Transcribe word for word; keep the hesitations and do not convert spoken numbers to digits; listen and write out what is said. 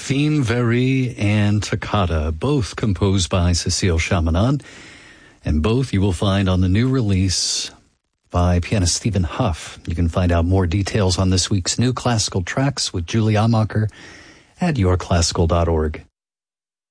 Fin Very and Toccata, both composed by Cecile Chaminade, and both you will find on the new release by pianist Stephen Huff. You can find out more details on this week's new classical tracks with Julie Amacher at your classical dot org.